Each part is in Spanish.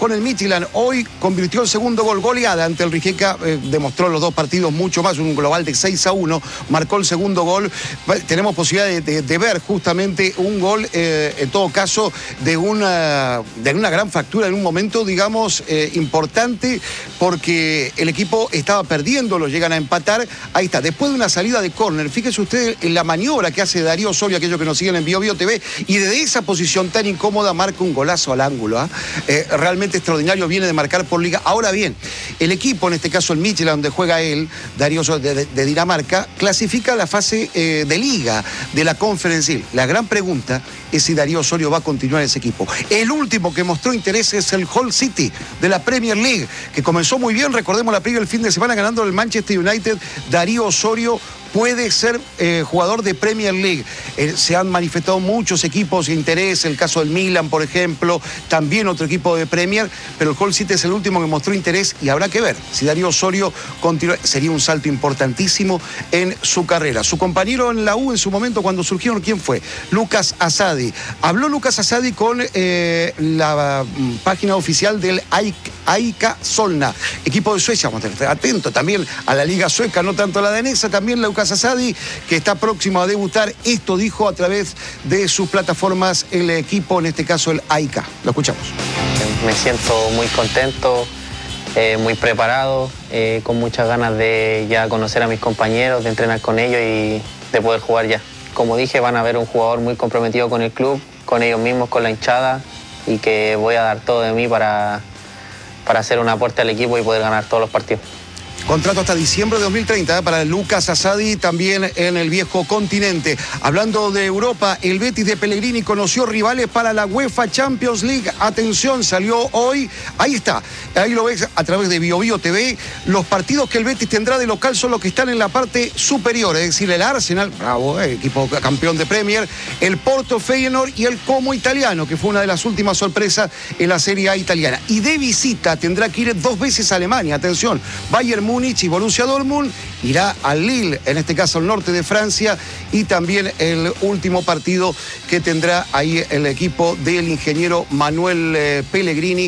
con el Midtjylland. Hoy convirtió el segundo gol, goleada ante el Rijeka, demostró los dos partidos mucho más, un global de 6-1, marcó el segundo gol. Tenemos posibilidad de ver justamente un gol, en todo caso, de una gran factura en un momento, digamos, importante, porque el equipo estaba perdiendo, lo llegan a empatar. Ahí está, después de una salida de córner, fíjese usted en la maniobra que hace Darío Osorio, aquellos que nos siguen en BioBio TV, y desde esa posición tan incómoda marca un golazo al ángulo. Realmente extraordinario, viene de marcar por liga. Ahora bien, el equipo, en este caso el Midtjylland, donde juega él, Darío Osorio, de Dinamarca, clasifica la fase de liga de la Conference League. La gran pregunta es si Darío Osorio va a continuar ese equipo. El último que mostró interés es el Hull City de la Premier League, que comenzó muy bien, recordemos la previa el fin de semana ganando el Manchester United. Darío Osorio puede ser jugador de Premier League. Se han manifestado muchos equipos de interés, el caso del Milan, por ejemplo, también otro equipo de Premier, pero el Hull City es el último que mostró interés y habrá que ver si Darío Osorio continúa. Sería un salto importantísimo en su carrera. Su compañero en la U en su momento cuando surgieron, ¿quién fue? Lucas Asadi. Habló Lucas Asadi con la página oficial del AIK Solna, equipo de Suecia. Vamos a estar atentos también a la liga sueca, no tanto a la danesa. También Lucas Asadi, que está próximo a debutar. Esto dijo a través de sus plataformas el equipo, en este caso el AIK. Lo escuchamos. Me siento muy contento, muy preparado, con muchas ganas de ya conocer a mis compañeros, de entrenar con ellos y de poder jugar ya. Como dije, van a ver un jugador muy comprometido con el club, con ellos mismos, con la hinchada, y que voy a dar todo de mí para hacer un aporte al equipo y poder ganar todos los partidos. Contrato hasta diciembre de 2030 para Lucas Asadi, también en el viejo continente. Hablando de Europa, el Betis de Pellegrini conoció rivales para la UEFA Champions League. Atención, salió hoy. Ahí está, ahí lo ves a través de BioBio TV. Los partidos que el Betis tendrá de local son los que están en la parte superior, es decir, el Arsenal, bravo, equipo campeón de Premier, el Porto, Feyenoord y el Como italiano, que fue una de las últimas sorpresas en la Serie A italiana. Y de visita tendrá que ir 2 veces a Alemania. Atención, Bayern Múnich y Borussia Dortmund, irá al Lille, en este caso al norte de Francia, y también el último partido que tendrá ahí el equipo del ingeniero Manuel Pellegrini,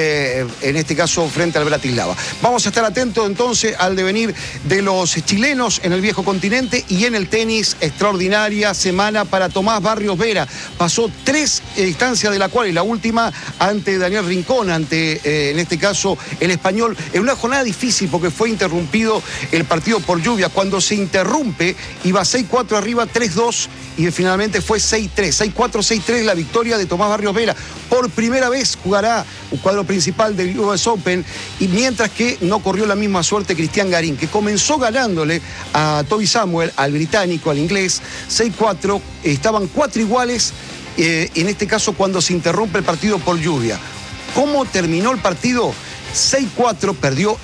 en este caso frente al Bratislava. Vamos a estar atentos entonces al devenir de los chilenos en el viejo continente y en el tenis. Extraordinaria semana para Tomás Barrios Vera. Pasó 3 instancias, de la cual y la última ante Daniel Rincón, ante en este caso el español, en una jornada difícil porque fue interrumpido el partido por lluvia. Cuando se interrumpe iba 6-4 arriba, 3-2 y finalmente fue 6-3, 6-4, 6-3 la victoria de Tomás Barrios Vera. Por primera vez jugará un cuadro principal del US Open, y mientras que no corrió la misma suerte Cristian Garín, que comenzó ganándole a Toby Samuel, al británico, al inglés, 6-4, estaban 4 iguales, en este caso cuando se interrumpe el partido por lluvia. ¿Cómo terminó el partido? 6-4, perdió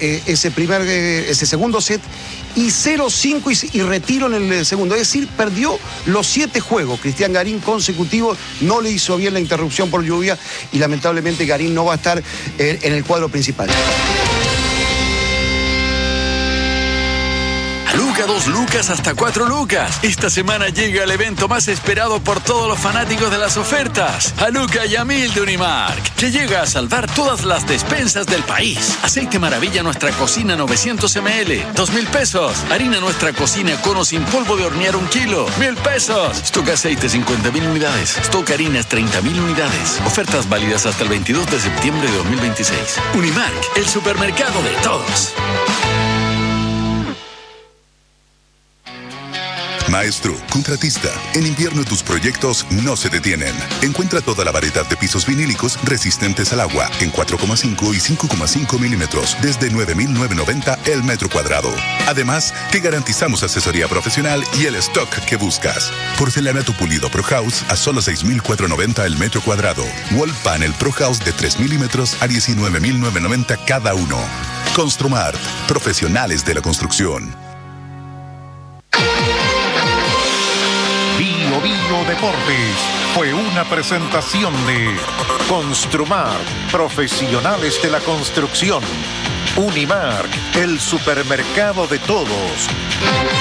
ese segundo set, y 0-5 y retiro en el segundo. Es decir, perdió los 7 juegos. Cristian Garín consecutivos, no le hizo bien la interrupción por lluvia y lamentablemente Garín no va a estar en el cuadro principal. Luca 2 lucas hasta 4 lucas. Esta semana llega el evento más esperado por todos los fanáticos de las ofertas. A Luca y a 1000 de Unimark, que llega a salvar todas las despensas del país. Aceite Maravilla Nuestra Cocina 900 ml, 2.000 pesos. Harina Nuestra Cocina Cono sin polvo de hornear 1 kilo, 1.000 pesos. Stock aceite 50.000 unidades. Stock harinas 30.000 unidades. Ofertas válidas hasta el 22 de septiembre de 2026. Unimark, el supermercado de todos. Maestro, contratista, en invierno tus proyectos no se detienen. Encuentra toda la variedad de pisos vinílicos resistentes al agua en 4,5 y 5,5 milímetros desde 9.990 el metro cuadrado. Además, te garantizamos asesoría profesional y el stock que buscas. Porcelanato pulido Pro House a solo 6.490 el metro cuadrado. Wall Panel Pro House de 3 milímetros a 19.990 cada uno. Construmart, profesionales de la construcción. BioBio Deportes fue una presentación de Construmart, profesionales de la construcción. Unimark, el supermercado de todos.